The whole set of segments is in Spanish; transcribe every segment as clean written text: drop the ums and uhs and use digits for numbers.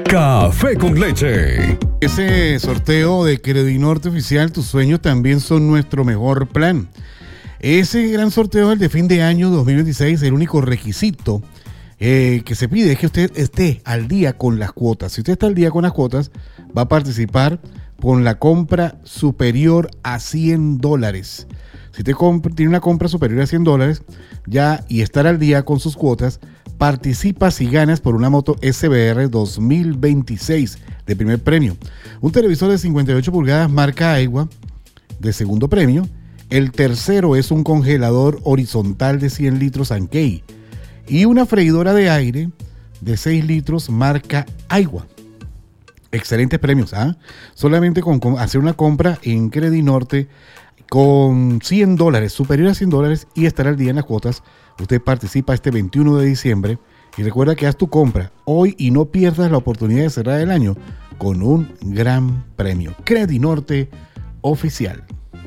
Café con Leche. Ese sorteo de Credinorte Oficial, tus sueños también son nuestro mejor plan. Ese gran sorteo, el de fin de año 2026, el único requisito que se pide es que usted esté al día con las cuotas. Si usted está al día con las cuotas, va a participar con la compra superior a $100. Si usted tiene una compra superior a $100 ya y estar al día con sus cuotas, participas y ganas por una moto SBR 2026 de primer premio, un televisor de 58 pulgadas marca Aiwa de segundo premio. El tercero es un congelador horizontal de 100 litros Ankei y una freidora de aire de 6 litros marca Aiwa. Excelentes premios, ¿ah? Solamente con hacer una compra en Credinorte con $100, superior a $100 y estar al día en las cuotas, usted participa este 21 de diciembre y recuerda que haz tu compra hoy y no pierdas la oportunidad de cerrar el año con un gran premio. Credinorte Oficial.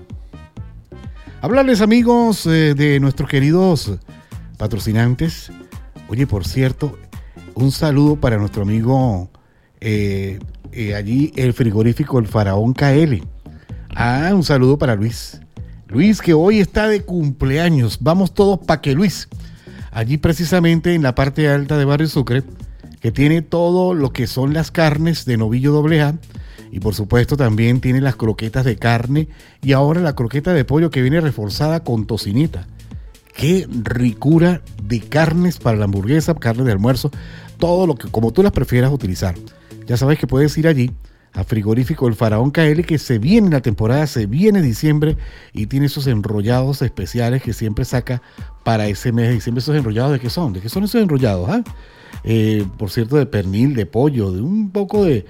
Hablarles, amigos, de nuestros queridos patrocinantes. Oye, por cierto, un saludo para nuestro amigo allí, el frigorífico El Faraón KL. Un saludo para Luis. Luis, que hoy está de cumpleaños. Vamos todos pa' que Luis. Allí precisamente en la parte alta de Barrio Sucre, que tiene todo lo que son las carnes de novillo AA. Y por supuesto también tiene las croquetas de carne. Y ahora la croqueta de pollo que viene reforzada con tocineta. Qué ricura de carnes para la hamburguesa, carne de almuerzo. Todo lo que como tú las prefieras utilizar. Ya sabes que puedes ir allí a Frigorífico El Faraón KL, que se viene la temporada, se viene diciembre y tiene esos enrollados especiales que siempre saca para ese mes de diciembre. ¿Esos enrollados de qué son? ¿De qué son esos enrollados? Por cierto, de pernil, de pollo, de un poco de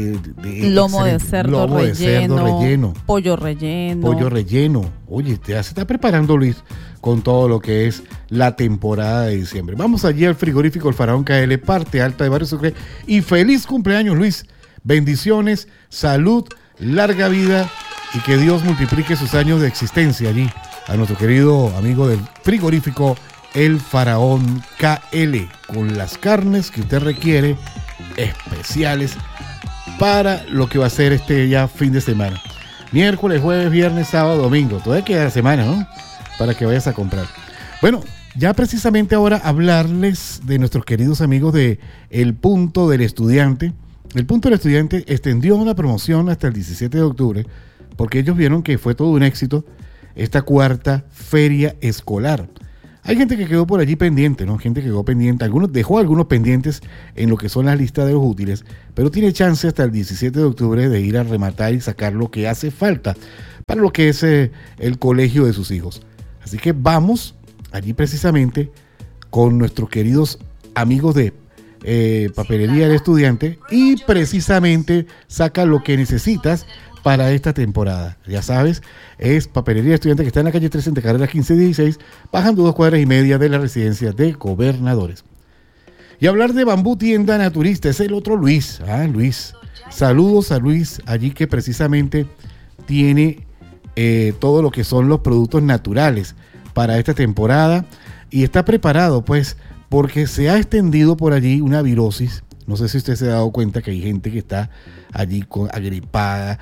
lomo de cerdo relleno, pollo relleno. Oye, ya se está preparando Luis con todo lo que es la temporada de diciembre. Vamos allí al Frigorífico El Faraón KL, parte alta de Barrio Sucre, y feliz cumpleaños, Luis. Bendiciones, salud, larga vida y que Dios multiplique sus años de existencia allí a nuestro querido amigo del Frigorífico El Faraón KL, con las carnes que usted requiere, especiales para lo que va a ser este ya fin de semana. Miércoles, jueves, viernes, sábado, domingo. Todavía queda la semana, ¿no? Para que vayas a comprar. Bueno, ya precisamente ahora hablarles de nuestros queridos amigos de El Punto del Estudiante. El Punto del Estudiante extendió una promoción hasta el 17 de octubre porque ellos vieron que fue todo un éxito esta cuarta feria escolar. Hay gente que quedó por allí pendiente, ¿no? Gente que quedó pendiente, dejó algunos pendientes en lo que son las listas de los útiles, pero tiene chance hasta el 17 de octubre de ir a rematar y sacar lo que hace falta para lo que es el colegio de sus hijos. Así que vamos allí precisamente con nuestros queridos amigos de Papelería del Estudiante y precisamente saca lo que necesitas para esta temporada. Ya sabes, es Papelería del Estudiante, que está en la calle 3 entre carreras 15-16, bajando 2 cuadras y media de la residencia de Gobernadores. Y hablar de Bambú Tienda Naturista es el otro Luis. Luis, saludos a Luis allí, que precisamente tiene todo lo que son los productos naturales para esta temporada y está preparado pues porque se ha extendido por allí una virosis. No sé si usted se ha dado cuenta que hay gente que está allí agripada,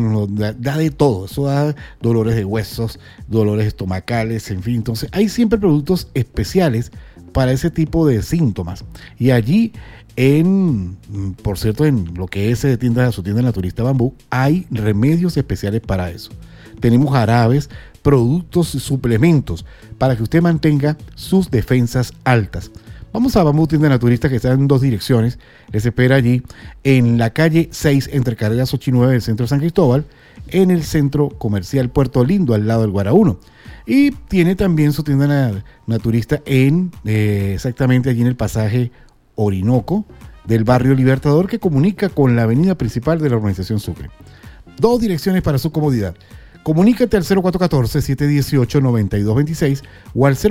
da de todo. Eso da dolores de huesos, dolores estomacales, en fin. Entonces hay siempre productos especiales para ese tipo de síntomas. Y allí, por cierto, en lo que es su tienda naturista Bambú, hay remedios especiales para eso. Tenemos jarabes, productos y suplementos para que usted mantenga sus defensas altas. Vamos a Bambú Tienda Naturista, que está en 2 direcciones. Les espera allí en la calle 6 entre carreras 8 y 9 del centro de San Cristóbal, en el centro comercial Puerto Lindo, al lado del Guaraúno. Y tiene también su tienda naturista exactamente allí en el pasaje Orinoco del barrio Libertador, que comunica con la avenida principal de la urbanización Sucre. 2 direcciones para su comodidad. Comunícate al 0414-718-9226 o al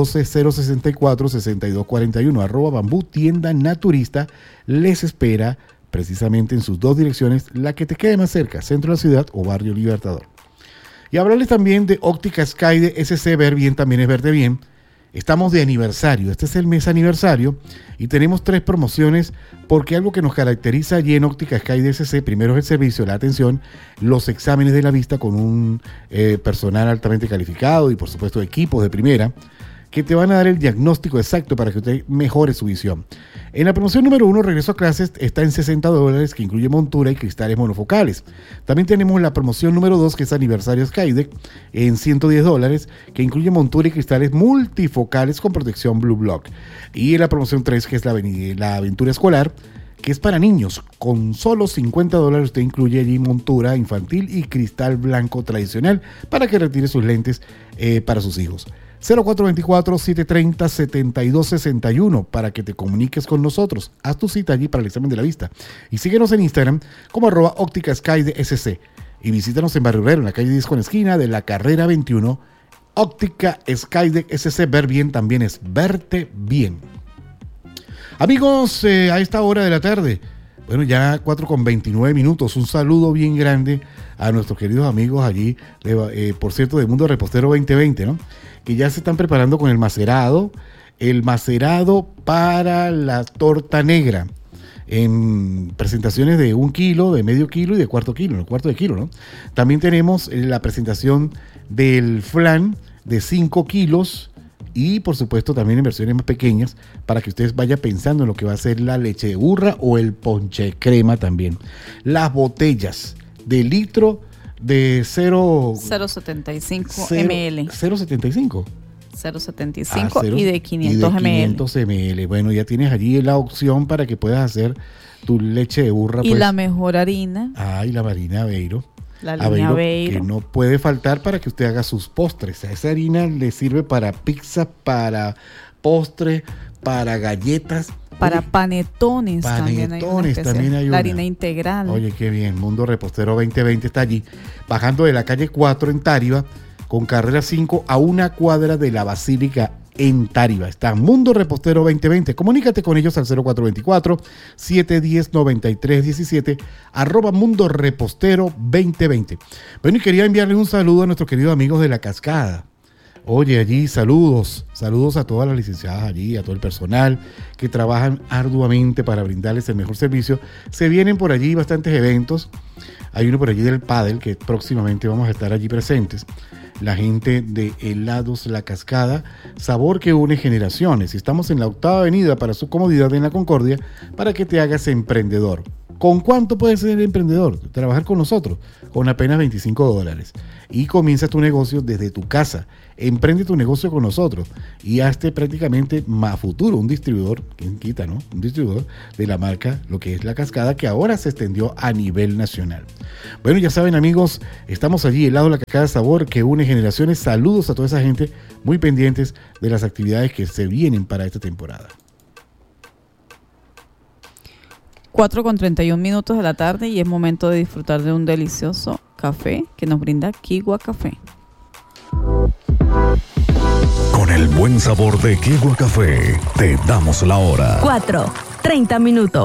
0412-064-6241. @ Bambú Tienda Naturista les espera precisamente en sus 2 direcciones, la que te quede más cerca, centro de la ciudad o barrio Libertador. Y hablarles también de Óptica Sky de SC. Ver bien también es verte bien. Estamos de aniversario, este es el mes aniversario y tenemos 3 promociones porque algo que nos caracteriza allí en Óptica Sky DSC, primero es el servicio, la atención, los exámenes de la vista con un personal altamente calificado y por supuesto equipos de primera que te van a dar el diagnóstico exacto para que usted mejore su visión. En la promoción número 1, regreso a clases, está en $60, que incluye montura y cristales monofocales. También tenemos la promoción número 2, que es aniversario Skydeck, en $110, que incluye montura y cristales multifocales con protección Blue Block. Y en la promoción 3, que es la aventura escolar, que es para niños, con solo $50 usted incluye allí montura infantil y cristal blanco tradicional para que retire sus lentes para sus hijos. 0424-730-7261 para que te comuniques con nosotros. Haz tu cita allí para el examen de la vista. Y síguenos en Instagram como @Óptica Sky DSC. Y visítanos en Barrio Obrero, en la calle 10 con esquina de la carrera 21. Óptica Sky DSC. Ver bien también es verte bien. Amigos, a esta hora de la tarde, bueno, ya 4:29. Un saludo bien grande a nuestros queridos amigos allí, por cierto, de Mundo Repostero 2020, ¿no? Que ya se están preparando con el macerado para la torta negra, en presentaciones de 1 kilo, de medio kilo y de cuarto de kilo, ¿no? También tenemos la presentación del flan de 5 kilos y por supuesto también en versiones más pequeñas para que ustedes vayan pensando en lo que va a ser la leche de burra o el ponche crema también. Las botellas de litro de 0.75 ml. 0.75. 0.75 y de 500 ml. 500 ml. Bueno, ya tienes allí la opción para que puedas hacer tu leche de burra. Y pues, la mejor harina. Y la harina Aveiro. La línea Aveiro. Que no puede faltar para que usted haga sus postres. A esa harina le sirve para pizza, para postre, para galletas. Para panetones también hay una. La harina integral. Oye, qué bien. Mundo Repostero 2020 está allí, bajando de la calle 4 en Táriba, con carrera 5 a 1 cuadra de la Basílica en Táriba. Está Mundo Repostero 2020. Comunícate con ellos al 0424-710-9317, @Mundo Repostero 2020. Bueno, y quería enviarle un saludo a nuestros queridos amigos de La Cascada. Oye, allí saludos a todas las licenciadas allí, a todo el personal que trabajan arduamente para brindarles el mejor servicio. Se vienen por allí bastantes eventos. Hay uno por allí del pádel que próximamente vamos a estar allí presentes. La gente de Helados La Cascada, sabor que une generaciones. Estamos en la 8ª avenida para su comodidad en La Concordia para que te hagas emprendedor. ¿Con cuánto puedes ser emprendedor? Trabajar con nosotros, con apenas $25. Y comienza tu negocio desde tu casa. Emprende tu negocio con nosotros y hazte prácticamente más futuro, un distribuidor, ¿quién quita, no? Un distribuidor de la marca, lo que es La Cascada, que ahora se extendió a nivel nacional. Bueno, ya saben, amigos, estamos allí, Helado La Cascada, sabor que une generaciones. Saludos a toda esa gente muy pendientes de las actividades que se vienen para esta temporada. 4:31 de la tarde y es momento de disfrutar de un delicioso café que nos brinda Kigua Café. Con el buen sabor de Kigua Café, te damos la hora. 4:30.